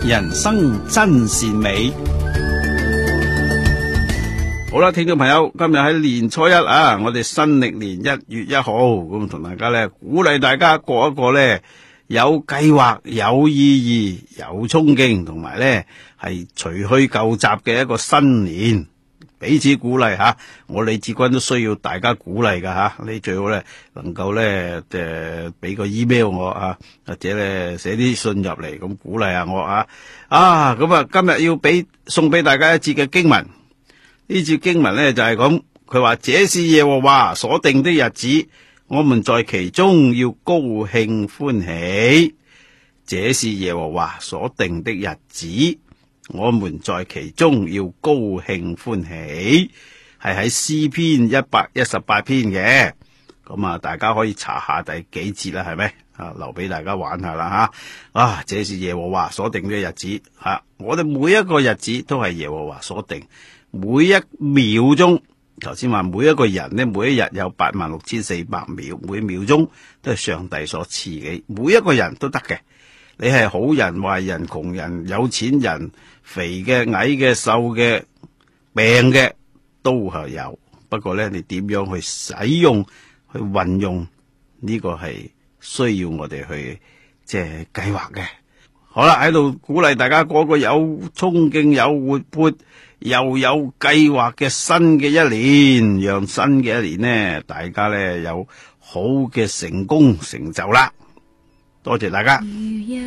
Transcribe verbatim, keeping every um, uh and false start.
人生真善美。好啦，聽眾朋友，今日喺年初一啊，我哋新曆年一月一號，咁同大家咧鼓勵大家過一個咧有計劃、有意義、有衝勁，同埋咧係除去舊習嘅一個新年，彼此鼓勵吓。我李志軍都需要大家鼓勵噶吓，你最好咧能夠咧誒俾個 email 我啊，或者咧寫啲信入嚟咁鼓勵下我啊。啊，咁啊今日要俾送俾大家一節嘅經文。呢節經文咧就係咁，佢話這是耶和華所定的日子，我們在其中要高興歡喜。這是耶和華所定的日子，我們在其中要高興歡喜，係喺詩篇一百一十八篇嘅。咁啊，大家可以查下第幾節啦，係咪啊？留俾大家玩下啦吓。啊，這是耶和華所定的日子吓，啊，我哋每一個日子都係耶和華所定。每一秒鐘，頭先話每一個人呢，每一日有八萬六千四百秒，每秒鐘都係上帝所賜嘅，每一個人都得嘅。你係好人、壞人、窮人、有錢人、肥嘅、矮嘅、瘦嘅、病嘅，都係有。不過呢，你點樣去使用、去運用呢個係需要我哋去即係計劃嘅。好啦，喺度鼓勵大家過個有衝勁、有活潑又有計劃嘅新嘅一年，讓新嘅一年呢，大家呢有好嘅成功成就啦。多謝大家。